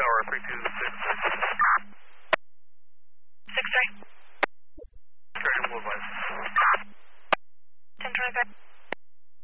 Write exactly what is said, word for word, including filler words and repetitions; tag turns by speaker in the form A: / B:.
A: Tower, three two six six.
B: Six three.
A: Carry will advise.
B: Ten twenty five.